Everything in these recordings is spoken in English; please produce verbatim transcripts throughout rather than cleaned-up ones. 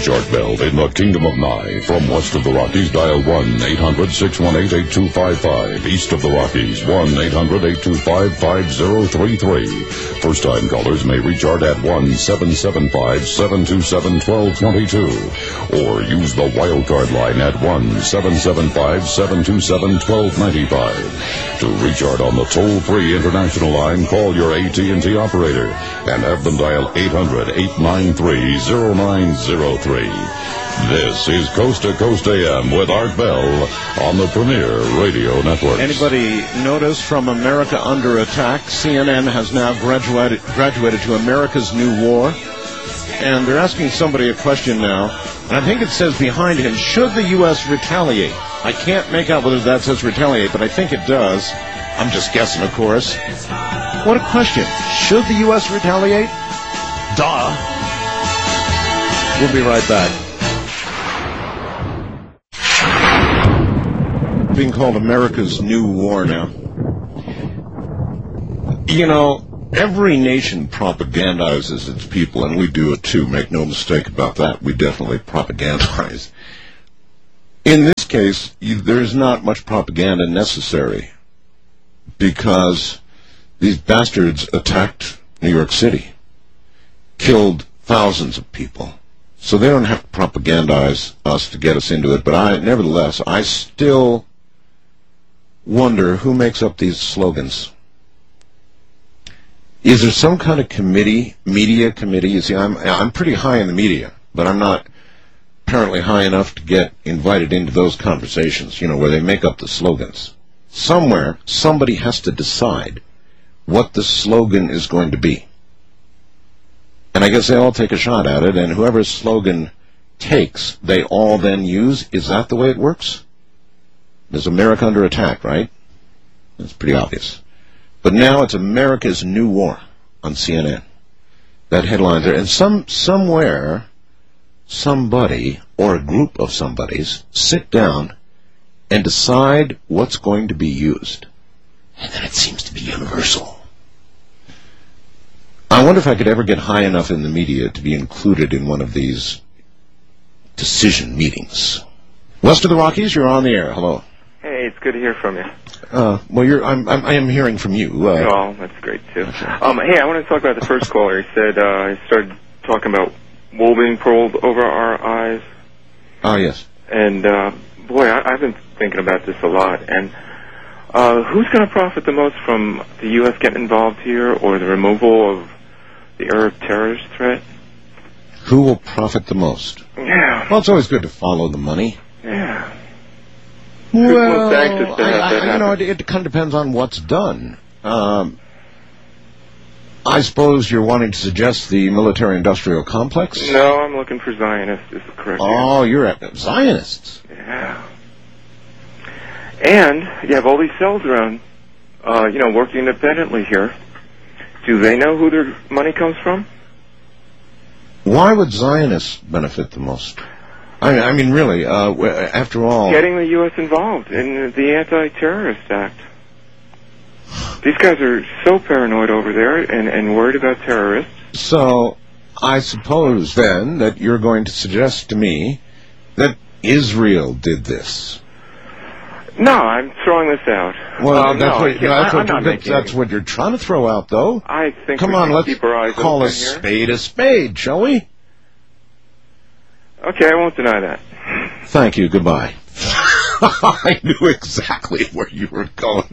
Reach Art Bell in the Kingdom of Nye. From west of the Rockies, dial one eight hundred six one eight eight two five five. East of the Rockies, one eight hundred eight two five five zero three three. First-time callers may reach Art at one seven seven five seven two seven one two two two. Or use the wildcard line at one seven seven five seven two seven one two nine five. To reach Art on the toll-free international line, call your A T and T operator and have them dial eight hundred eight nine three zero nine zero three. This is Coast to Coast A M with Art Bell on the Premier Radio Network. Anybody notice from America Under Attack, C N N has now graduated, graduated to America's New War. And they're asking somebody a question now, and I think it says behind him, should the U S retaliate? I can't make out whether that says retaliate, but I think it does. I'm just guessing, of course. What a question. Should the U S retaliate? Duh. We'll be right back. Being called America's New War now. You know, every nation propagandizes its people, and we do it too. Make no mistake about that. We definitely propagandize. In this case, you, there's not much propaganda necessary because these bastards attacked New York City, killed thousands of people. So they don't have to propagandize us to get us into it. But I, nevertheless, I still wonder who makes up these slogans. Is there some kind of committee, media committee? You see, I'm I'm pretty high in the media, but I'm not apparently high enough to get invited into those conversations, you know, where they make up the slogans. Somewhere, somebody has to decide what the slogan is going to be. And I guess they all take a shot at it, and whoever's slogan takes, they all then use. Is that the way it works? There's America Under Attack, right? That's pretty obvious. But now it's America's New War on C N N. That headline there. And some somewhere, somebody or a group of somebodies sit down and decide what's going to be used. And then it seems to be universal. I wonder if I could ever get high enough in the media to be included in one of these decision meetings. West of the Rockies, you're on the air. Hello. Hey, it's good to hear from you. Uh, well, you're, I'm, I'm, I am hearing from you. Uh, oh, that's great, too. Um, hey, I want to talk about the first caller. He said, uh, he started talking about wool being pulled over our eyes. Oh, yes. And, uh, boy, I, I've been thinking about this a lot. And uh, who's going to profit the most from the U S getting involved here or the removal of the Arab terrorist threat? Who will profit the most? Yeah. Well, it's always good to follow the money. Yeah. Well, I, I, you know, it, it kind of depends on what's done. Um, I suppose you're wanting to suggest the military-industrial complex? No, I'm looking for Zionists, is the correct Oh, answer. You're at Zionists? Yeah. And you have all these cells around, uh, you know, working independently here. Do they know who their money comes from? Why would Zionists benefit the most? I mean, I mean, really, uh, after all... Getting the U S involved in the Anti-Terrorist Act. These guys are so paranoid over there and, and worried about terrorists. So, I suppose, then, that you're going to suggest to me that Israel did this. No, I'm throwing this out. Well, um, that's, no, what, that's, I, what, I'm that's, that's what you're trying to throw out, though. I think Come we on, should let's keep our eyes call a open here. spade a spade, shall we? Okay, I won't deny that. Thank you. Goodbye. I knew exactly where you were going.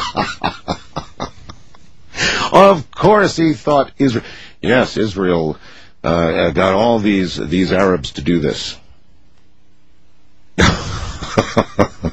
Of course, he thought Israel. Yes, Israel uh, got all these these Arabs to do this. uh,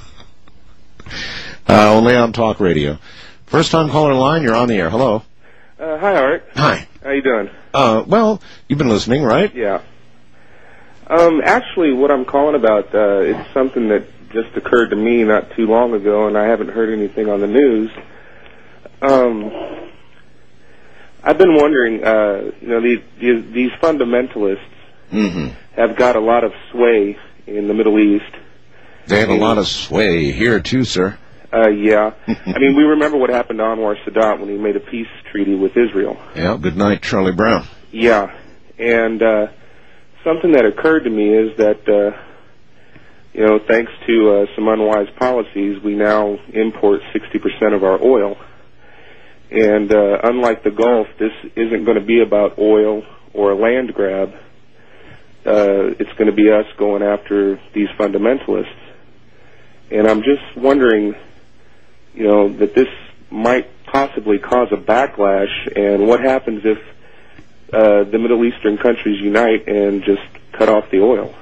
only on talk radio. First time caller line. You're on the air. Hello. Uh, hi, Art. Hi. How you doing? Uh, well, you've been listening, right? Yeah. Um, actually, what I'm calling about, uh, it's something that just occurred to me not too long ago, and I haven't heard anything on the news. Um, I've been wondering, uh, you know, these, these, these fundamentalists mm-hmm. have got a lot of sway in the Middle East. They have a lot of sway here, too, sir. Uh, yeah. I mean, we remember what happened to Anwar Sadat when he made a peace treaty with Israel. Yeah, good night, Charlie Brown. Yeah. And, uh, something that occurred to me is that, uh, you know, thanks to uh, some unwise policies, we now import sixty percent of our oil. And uh, unlike the Gulf, this isn't going to be about oil or a land grab. Uh, it's going to be us going after these fundamentalists. And I'm just wondering, you know, that this might possibly cause a backlash, and what happens if uh, the Middle Eastern countries unite and just cut off the oil?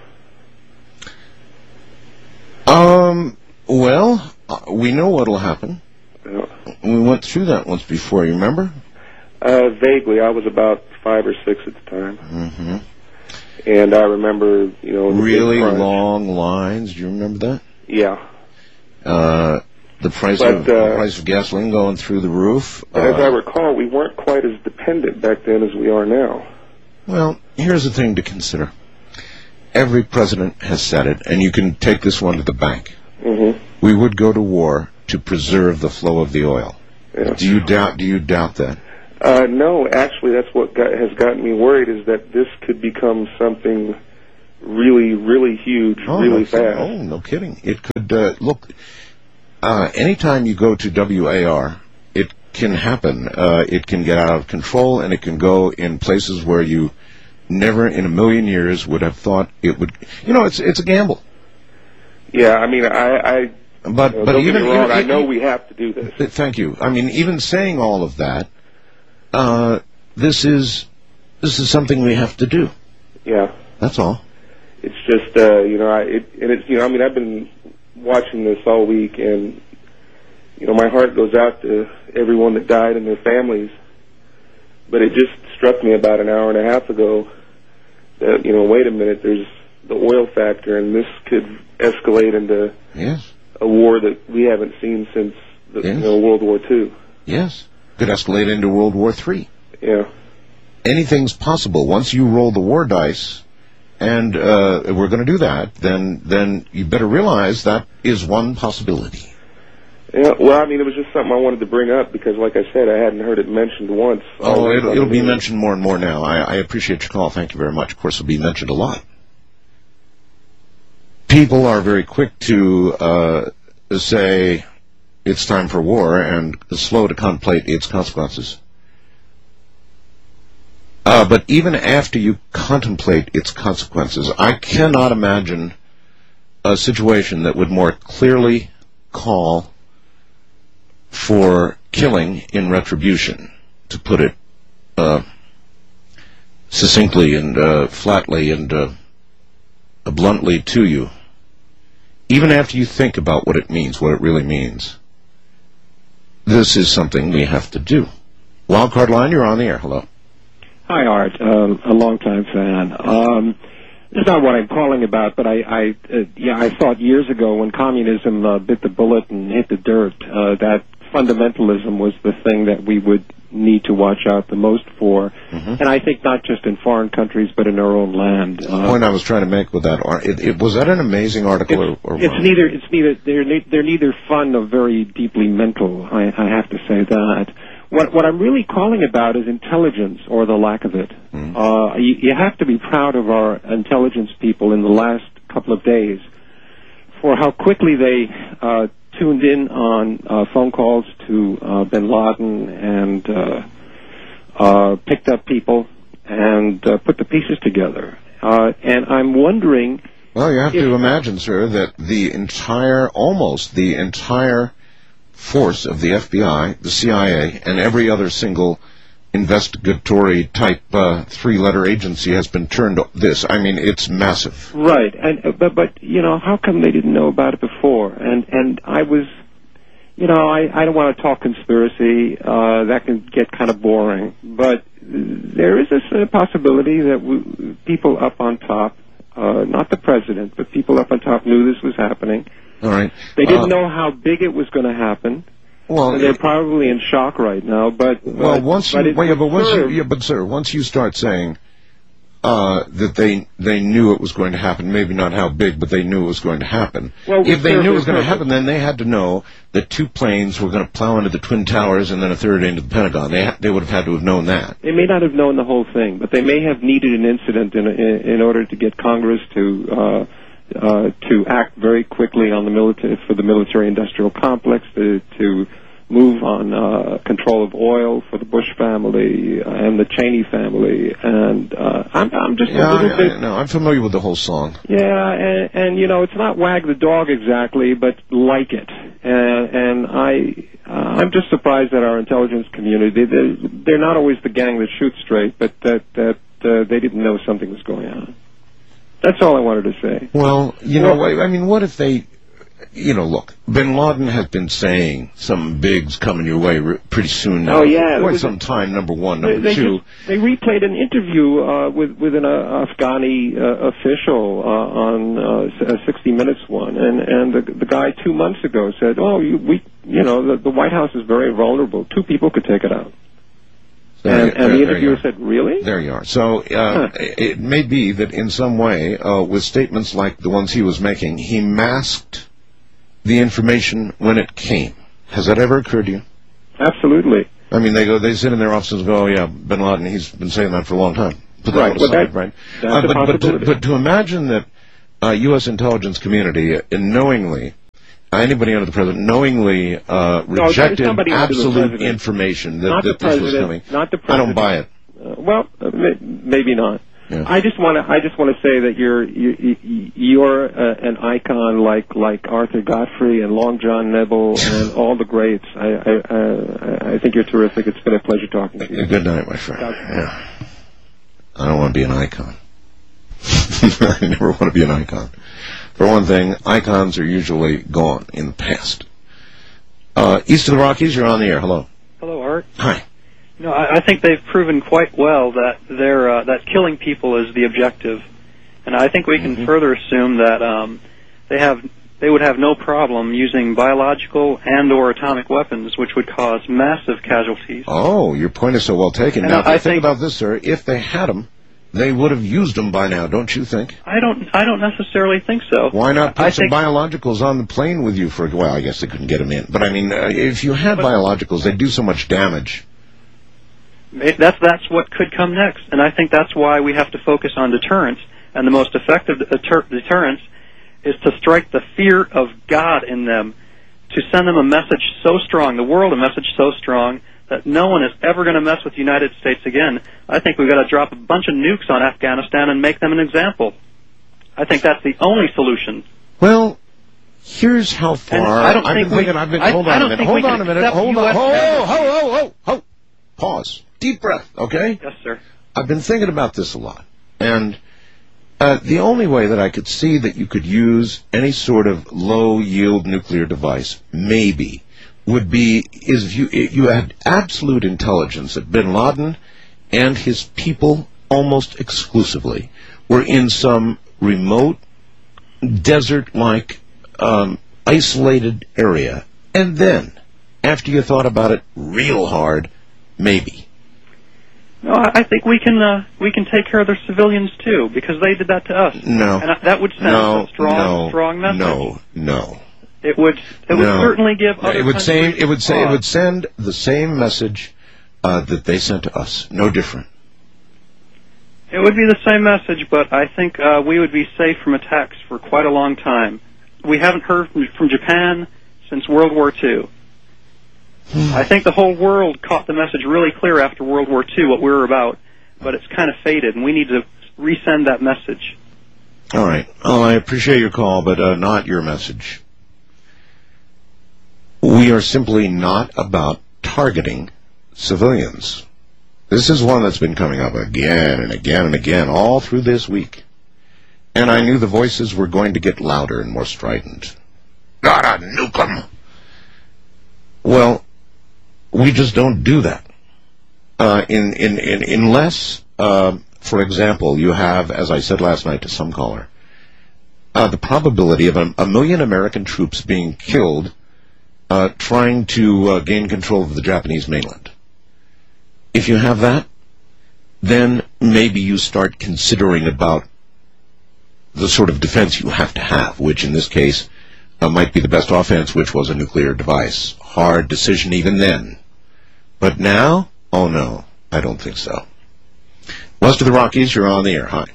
Um, well, uh, we know what'll happen. Yeah. We went through that once before, you remember? Uh, vaguely. I was about five or six at the time. Mm-hmm. And I remember, you know... Really long lines. Do you remember that? Yeah. Uh, the price but, of uh, the price of gasoline going through the roof. But uh, as I recall, we weren't quite as dependent back then as we are now. Well, here's the thing to consider. Every president has said it, and you can take this one to the bank. Mm-hmm. We would go to war to preserve the flow of the oil. Yeah. Do you doubt? Do you doubt that? Uh, no, actually, that's what got, has gotten me worried, is that this could become something really, really huge, oh, really no, fast. Oh, no kidding. It could, uh, look, uh, anytime you go to W A R, it can happen. Uh, it can get out of control, and it can go in places where you never in a million years would have thought it would. You know, it's it's a gamble. Yeah, I mean, I... I but, you know, but don't even, get me wrong, even, I know even, we have to do this. Thank you. I mean, even saying all of that, Uh, this is this is something we have to do. Yeah, that's all. It's just uh, you know, I it, and it's you know, I mean, I've been watching this all week, and you know, my heart goes out to everyone that died and their families. But it just struck me about an hour and a half ago that you know, wait a minute, there's the oil factor, and this could escalate into yes. a war that we haven't seen since the, yes. you know, World War Two. Yes. Could escalate into World War Three. Yeah. Anything's possible. Once you roll the war dice, and uh, we're going to do that, then then you better realize that is one possibility. Yeah, well, I mean, it was just something I wanted to bring up because, like I said, I hadn't heard it mentioned once. Oh, it'll, it'll be mentioned more and more now. I, I appreciate your call. Thank you very much. Of course, it'll be mentioned a lot. People are very quick to uh, say it's time for war and slow to contemplate its consequences. Uh, but even after you contemplate its consequences, I cannot imagine a situation that would more clearly call for killing in retribution, to put it uh, succinctly and uh, flatly and uh, bluntly to you. Even after you think about what it means, what it really means, this is something we have to do. Wildcard line, you're on the air. Hello. Hi, Art. Um, a longtime fan. Um, this is not what I'm calling about, but I, I uh, yeah, I thought years ago when communism uh, bit the bullet and hit the dirt, uh, that fundamentalism was the thing that we would need to watch out the most for. Mm-hmm. And I think not just in foreign countries, but in our own land. The point I was trying to make with that, it, it, was that an amazing article? It's, or, or it's neither. It's neither. They're, ne- they're neither fun nor very deeply mental. I, I have to say that. What, what I'm really calling about is intelligence, or the lack of it. Mm-hmm. Uh, you, you have to be proud of our intelligence people in the last couple of days for how quickly they uh, tuned in on uh, phone calls to uh, bin Laden and uh, uh, picked up people and uh, put the pieces together. Uh, and I'm wondering... Well, you have to imagine, sir, that the entire, almost the entire force of the F B I, the C I A, and every other single investigatory type uh, three-letter agency has been turned to this. I mean, it's massive. Right, and but but you know, how come they didn't know about it before? And and I was, you know, I I don't want to talk conspiracy. Uh, that can get kind of boring. But there is a possibility that we, people up on top, uh, not the president, but people up on top knew this was happening. All right. They didn't uh, know how big it was going to happen. Well, and they're probably in shock right now. But well, but, once but you, well, yeah, but once you, served. yeah, but sir, once you start saying uh, that they they knew it was going to happen. Maybe not how big, but they knew it was going to happen. Well, if they sure, knew it was sure, going to sure. happen, then they had to know that two planes were going to plow into the Twin Towers and then a third into the Pentagon. They ha- they would have had to have known that. They may not have known the whole thing, but they may have needed an incident in in, in order to get Congress to uh, uh, to act very quickly on the military for the military-industrial complex, to, to move on uh, control of oil for the Bush family uh, and the Cheney family, and uh, I'm I'm just Yeah, a little I, bit. I, no, I'm familiar with the whole song. Yeah, and, and you know, it's not wag the dog exactly, but like it. And, and I, uh, I'm just surprised that our intelligence community, they're, they're not always the gang that shoots straight, but that, that uh, they didn't know something was going on. That's all I wanted to say. Well, you know, I mean, what if they, you know, look, Bin Laden has been saying some bigs coming your way re- pretty soon now. Oh, yeah. Quite Was some it- time, number one. They, Number they, two. just, they replayed an interview uh, with with an uh, Afghani uh, official uh, on uh, a sixty minutes one, and and the, the guy two months ago said, "Oh, you, we, you know, the, the White House is very vulnerable. Two people could take it out." There And, you- and there- the there interviewer you are. said, "Really?" There you are. So uh, Huh. it may be that in some way, uh, with statements like the ones he was making, he masked the information when it came. Has that ever occurred to you? Absolutely. I mean, they go, they sit in their offices and go, "Oh yeah, Bin Laden, he's been saying that for a long time." Put that Right, one well, aside, that- right? that's Uh, a but, but, to, possibility. but to imagine that uh, U S intelligence community uh, knowingly, uh, anybody under the president, knowingly uh, No, rejected somebody under the absolute president. information that, Not that the this was president, coming. not the I don't president. buy it. Uh, well, uh, may, maybe not. Yeah. I just want to. I just want to say that you're you, you- you're uh, an icon like like Arthur Godfrey and Long John Neville and all the greats. I I, uh, I think you're terrific. It's been a pleasure talking to you. Good night, my friend. God. Yeah. I don't want to be an icon. I never want to be an icon. For one thing, icons are usually gone in the past. Uh, East of the Rockies, you're on the air. Hello. Hello, Art. Hi. You know, I, I think they've proven quite well that they're uh, that killing people is the objective, and I think we can Mm-hmm. further assume that um, they have they would have no problem using biological and or atomic weapons, which would cause massive casualties. Oh, your point is so well taken. And Now, I think, think- about this, sir. If they had them, they would have used them by now, don't you think? I don't I don't necessarily think so. Why not put I some think, biologicals on the plane with you for, well, I guess they couldn't get them in. But, I mean, uh, if you had But- biologicals, they'd do so much damage. That's that's what could come next, and I think that's why we have to focus on deterrence. And the most effective deter- deterrence is to strike the fear of God in them, to send them a message so strong, the world a message so strong that no one is ever going to mess with the United States again. I think we've got to drop a bunch of nukes on Afghanistan and make them an example. I think that's the only solution. Well, here's how far And I don't I've think been thinking. we- I've been. I- hold I on a don't minute. think Hold we on can a minute. accept Hold on. U S Ho, standards. ho, ho, ho, ho. Pause. Deep breath. Okay. Yes, sir. I've been thinking about this a lot, and uh, the only way that I could see that you could use any sort of low-yield nuclear device, maybe, would be is if you if you had absolute intelligence that Bin Laden and his people, almost exclusively, were in some remote, desert-like, um, isolated area, and then, after you thought about it real hard, maybe. No, I I think we can uh, we can take care of their civilians too, because they did that to us. No. And I- that would send No, a strong, no, strong message. no, no. It would it would No. certainly give other It would say countries it would say it pause. would send the same message uh, that they sent to us. No different. It would be the same message, but I think uh, we would be safe from attacks for quite a long time. We haven't heard from, from Japan since World War Two. I think the whole world caught the message really clear after World War Two, what we were about, but it's kind of faded, and we need to resend that message. All right. Oh, I appreciate your call, but uh, not your message. We are simply not about targeting civilians. This is one that's been coming up again and again and again all through this week. And I knew the voices were going to get louder and more strident. Gotta nuke 'em. Well, we just don't do that. Uh, in, in, in, unless, uh, for example, you have, as I said last night to some caller, uh, the probability of a, a million American troops being killed uh, trying to uh, gain control of the Japanese mainland. If you have that, then maybe you start considering about the sort of defense you have to have, which in this case uh, might be the best offense, which was a nuclear device. Hard decision even then. But now? Oh, no, I don't think so. West of the Rockies, you're on the air. Hi.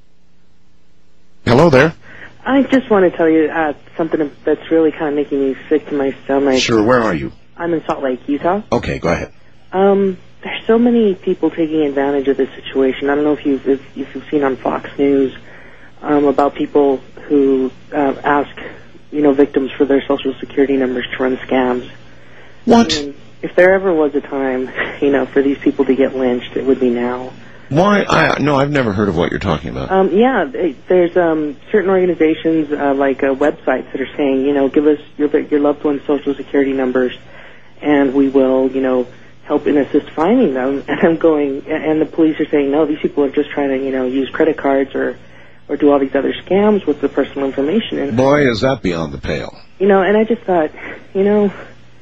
Hello there. I just want to tell you uh, something that's really kind of making me sick to my stomach. Sure, where are you? I'm in Salt Lake, Utah. Okay, go ahead. Um, there's so many people taking advantage of this situation. I don't know if you've, if you've seen on Fox News um, about people who uh, ask, you know, victims for their Social Security numbers to run scams. What? I mean, if there ever was a time, you know, for these people to get lynched, it would be now. Why? I, no, I've never heard of what you're talking about. Um, yeah, there's um, certain organizations uh, like uh, websites that are saying, you know, give us your your loved one's Social Security numbers, and we will, you know, help and assist finding them. And I'm going, and the police are saying, no, these people are just trying to, you know, use credit cards or, or do all these other scams with the personal information. And boy, is that beyond the pale. You know, and I just thought, you know,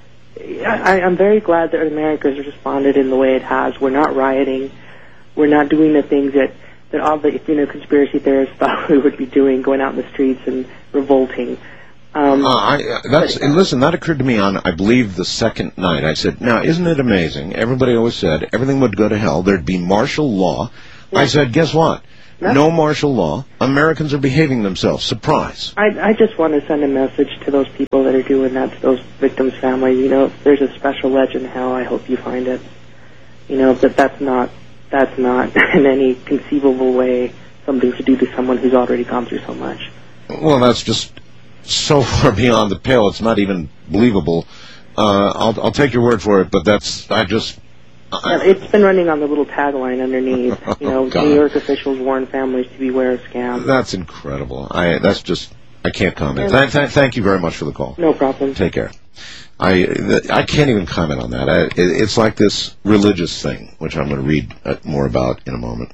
I, I'm very glad that America has responded in the way it has. We're not rioting. We're not doing the things that, that all the, you know, conspiracy theorists thought we would be doing, going out in the streets and revolting. Um, uh, I, uh, that's, and listen, that occurred to me on, I believe, the second night. I said, now, isn't it amazing? Everybody always said everything would go to hell. There'd be martial law. Yeah. I said, guess what? That's no martial law. Americans are behaving themselves. Surprise. I, I just want to send a message to those people that are doing that, to those victims' families. You know, if there's a special ledge in hell, I hope you find it. You know, that that's not... That's not in any conceivable way something to do to someone who's already gone through so much. Well, that's just so far beyond the pale, it's not even believable. Uh, I'll, I'll take your word for it, but that's, I just... I, yeah, it's been running on the little tagline underneath. You know, oh, New York officials warn families to beware of scams. That's incredible. I, that's just, I can't comment. Th- th- thank you very much for the call. No problem. Take care. I I can't even comment on that. I, it, it's like this religious thing, which I'm going to read more about in a moment.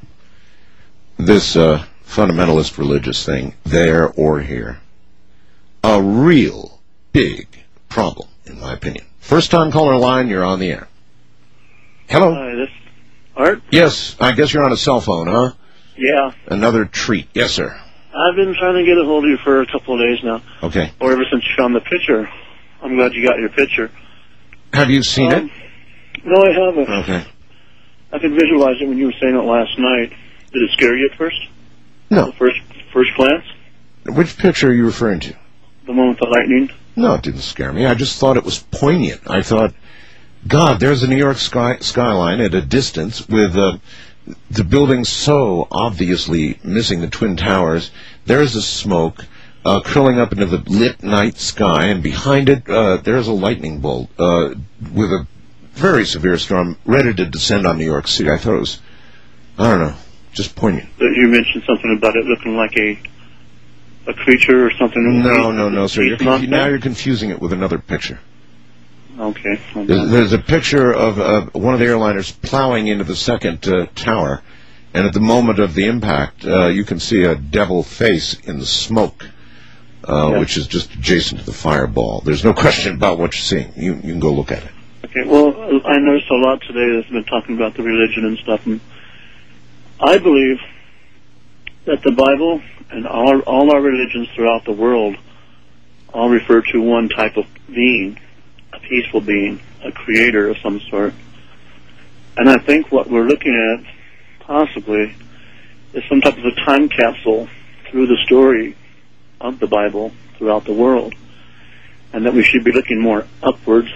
This uh, fundamentalist religious thing, there or here. A real big problem, in my opinion. First time caller line, you're on the air. Hello. Hi, this Art? Yes, I guess you're on a cell phone, huh? Yeah. Another treat. Yes, sir. I've been trying to get a hold of you for a couple of days now. Okay. Or ever since you found the picture. I'm glad you got your picture. Have you seen um, it? No, I haven't. Okay. I could visualize it when you were saying it last night. Did it scare you at first? No. The first first glance? Which picture are you referring to? The one with the lightning? No, it didn't scare me. I just thought it was poignant. I thought, God, there's the New York sky, skyline at a distance with uh, the building so obviously missing the Twin Towers. There's the smoke. Uh, curling up into the lit night sky, and behind it, uh, there's a lightning bolt uh, with a very severe storm ready to descend on New York City. I thought it was, I don't know, just poignant. You mentioned something about it looking like a a creature or something. No, no, no, sir. You're confu- now you're confusing it with another picture. Okay. There's, there's a picture of uh, one of the airliners plowing into the second uh, tower, and at the moment of the impact, uh, you can see a devil face in the smoke. Uh, yeah. Which is just adjacent to the fireball. There's no question about what you're seeing. You, you can go look at it. Okay, well, I noticed a lot today that's been talking about the religion and stuff. And I believe that the Bible and all, all our religions throughout the world all refer to one type of being, a peaceful being, a creator of some sort. And I think what we're looking at, possibly, is some type of a time capsule through the story of the Bible throughout the world, and that we should be looking more upwards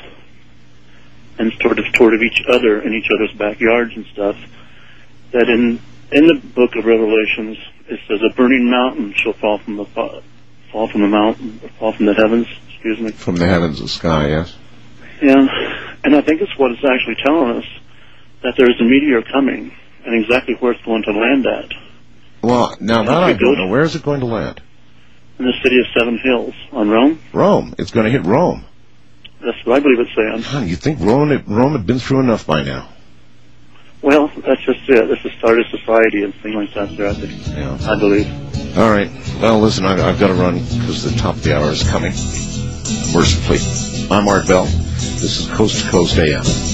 and sort of toward of each other in each other's backyards and stuff. That in in the book of Revelations it says a burning mountain shall fall from the fall from the mountain or fall from the heavens. Excuse me. From the heavens, the sky. Yes. Yeah, and I think it's what it's actually telling us, that there is a meteor coming and exactly where it's going to land at. Well, now that I don't know, where is it going to land? In the city of Seven Hills, on Rome. Rome. It's going to hit Rome. That's what I believe it's saying. Huh, you think Rome had, Rome had been through enough by now? Well, that's just it. It's the start of society and things like that there, I think. Yeah. I believe. All right. Well, listen, I, I've got to run because the top of the hour is coming. Mercifully. I'm Art Bell. This is Coast to Coast A M.